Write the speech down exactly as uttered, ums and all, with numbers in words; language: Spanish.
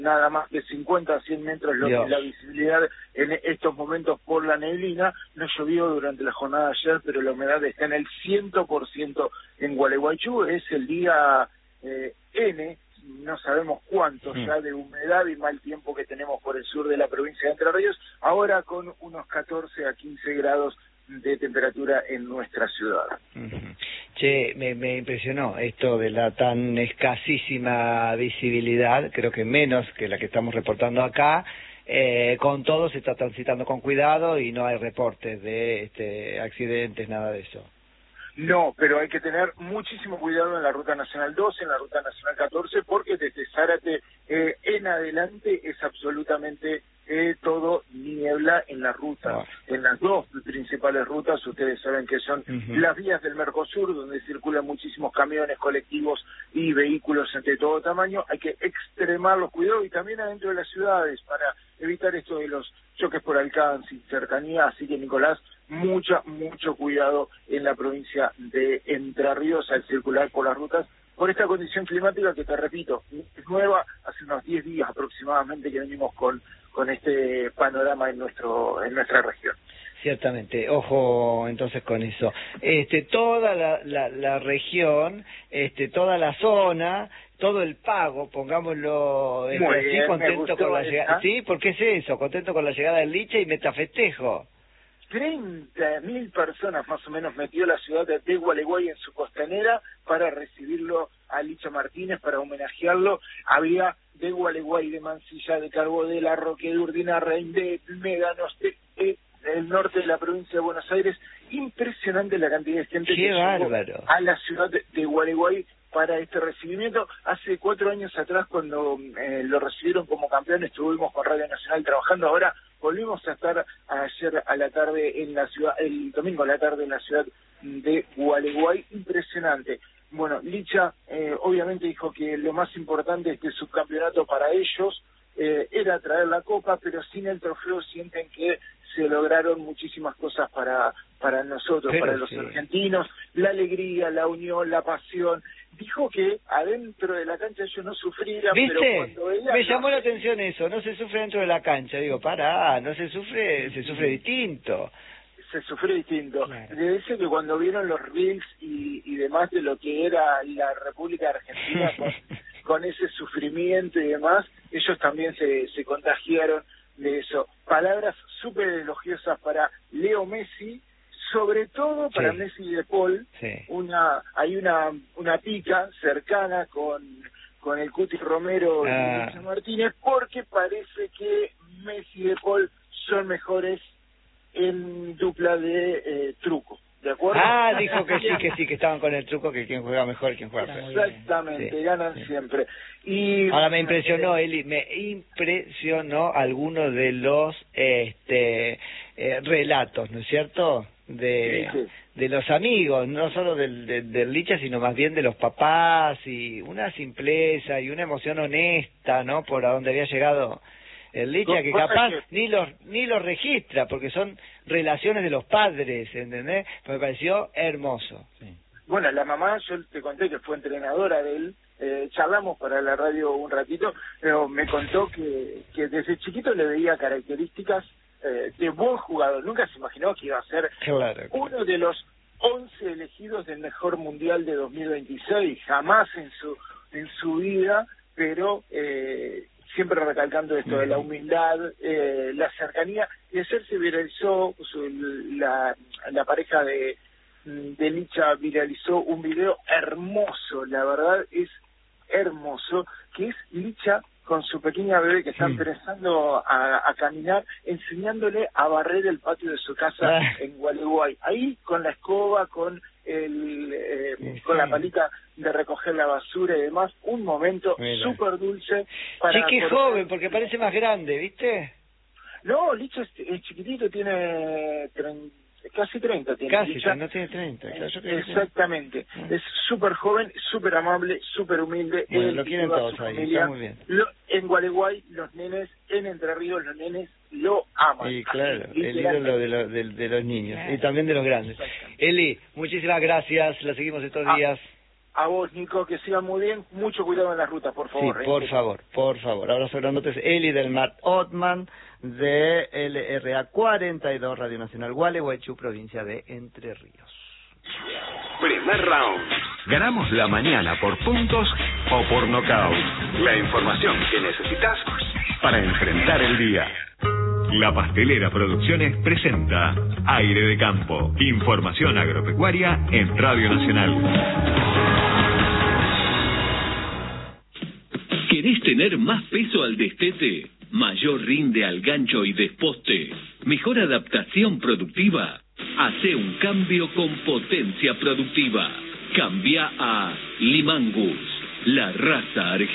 nada más que cincuenta a cien metros lo que es la visibilidad en estos momentos por la neblina. No llovió durante la jornada de ayer, pero la humedad está en el cien por ciento en Gualeguaychú. Es el día eh, N, no sabemos cuánto mm. ya de humedad y mal tiempo que tenemos por el sur de la provincia de Entre Ríos, ahora con unos catorce a quince grados de temperatura en nuestra ciudad. Uh-huh. Che, me, me impresionó esto de la tan escasísima visibilidad, creo que menos que la que estamos reportando acá. Eh, con todo se está transitando con cuidado y no hay reportes de este, accidentes, nada de eso. No, pero hay que tener muchísimo cuidado en la Ruta Nacional doce, en la Ruta Nacional catorce, porque desde Zárate eh, en adelante es absolutamente eh, todo niebla en la ruta. Oh. En las dos principales rutas, ustedes saben que son uh-huh. las vías del Mercosur, donde circulan muchísimos camiones, colectivos y vehículos de todo tamaño. Hay que extremar los cuidados y también adentro de las ciudades para evitar esto de los choques por alcance y cercanía. Así que, Nicolás, mucha, mucho cuidado en la provincia de Entre Ríos al circular por las rutas, por esta condición climática que, te repito, es nueva. Hace unos diez días aproximadamente que venimos con, con este panorama en nuestro en nuestra región. Ciertamente, ojo entonces con eso. Este, toda la, la, la región, este, toda la zona, todo el pago, pongámoslo este, Muy así, bien, contento con la llegada. Sí, ¿por qué es eso? Contento con la llegada del Licha y metafestejo. treinta mil personas más o menos metió la ciudad de Gualeguay en su costanera para recibirlo a Licha Martínez, para homenajearlo. Había de Gualeguay, de Mansilla, de Carbó, de La Roque, de Urdinarrain, de Médanos, de, de, del norte de la provincia de Buenos Aires. Impresionante la cantidad de gente ¡Qué que bárbaro! llegó a la ciudad de, de Gualeguay para este recibimiento. Hace cuatro años atrás, cuando eh, lo recibieron como campeón, estuvimos con Radio Nacional trabajando. Ahora volvimos a estar ayer a la tarde en la ciudad, el domingo a la tarde en la ciudad de Gualeguay. Impresionante. Bueno, Licha eh, obviamente dijo que lo más importante de este subcampeonato para ellos eh, era traer la copa, pero sin el trofeo sienten que se lograron muchísimas cosas para para nosotros, pero para los sí. argentinos, la alegría, la unión, la pasión. Dijo que adentro de la cancha ellos no sufrían, ¿viste? Pero cuando ella me llamó no... la atención eso, no se sufre dentro de la cancha. Digo, pará, no se sufre, se sufre distinto. Se sufrió distinto. Claro. Le dice que cuando vieron los reels y, y demás de lo que era la República Argentina con, con ese sufrimiento y demás, ellos también se, se contagiaron de eso. Palabras súper elogiosas para Leo Messi, sobre todo para sí. Messi y De Paul. Sí. Una, hay una, una pica cercana con, con el Cuti Romero ah. y Licha Martínez, porque parece que Messi y De Paul son mejores en dupla de eh, truco, ¿de acuerdo? Ah, dijo que sí, que sí, que estaban con el truco, que quien juega mejor, quien juega mejor. Exactamente, sí, ganan sí. siempre. Y ahora me impresionó, Eli, me impresionó algunos de los este eh, relatos, ¿no es cierto? De, sí, sí. de los amigos, no solo del, del, del Licha, sino más bien de los papás, y una simpleza y una emoción honesta, ¿no? Por a donde había llegado el Licha, que capaz que... ni los ni los registra, porque son relaciones de los padres, ¿entendés? Me pareció hermoso. Sí. Bueno, la mamá, yo te conté que fue entrenadora de él, eh, charlamos para la radio un ratito, pero me contó que, que desde chiquito le veía características eh, de buen jugador. Nunca se imaginó que iba a ser claro, uno claro. de los once elegidos del mejor mundial de dos mil veintiséis, jamás en su en su vida, pero... Eh, siempre recalcando esto de la humildad, eh, la cercanía, y ayer se viralizó, su, la, la pareja de, de Licha viralizó un video hermoso, la verdad es hermoso, que es Licha con su pequeña bebé que está sí. empezando a, a caminar, enseñándole a barrer el patio de su casa ah. en Gualeguay, ahí con la escoba, con el eh, sí, con sí. la palita de recoger la basura y demás, un momento súper dulce. Para sí, qué joven, porque parece más grande, ¿viste? No, Licha es, es chiquitito, tiene treinta, casi treinta. Tiene casi, Licha. no tiene treinta. Claro, yo exactamente, que... es súper joven, súper amable, súper humilde. Bueno, él lo quieren todos ahí, familia, está muy bien. Lo, en Gualeguay, los nenes, en Entre Ríos, los nenes lo aman. Sí, claro, el ídolo de, lo, de, de los niños, claro. Y también de los grandes. Eli, muchísimas gracias, la seguimos estos ah. días. A vos, Nico, que sigan muy bien. Mucho cuidado en las rutas, por favor. Sí, por favor, por favor. Abrazo grandotes. Eli del Mar Otman, de L R A cuarenta y dos, Radio Nacional Gualeguaychú, provincia de Entre Ríos. Primer round. Ganamos la mañana por puntos o por nocaut. La información que necesitas para enfrentar el día. La Pastelera Producciones presenta Aire de Campo. Información agropecuaria en Radio Nacional. ¿Querés tener más peso al destete? ¿Mayor rinde al gancho y desposte? ¿Mejor adaptación productiva? Hace un cambio con potencia productiva. Cambia a Limangus, la raza argentina.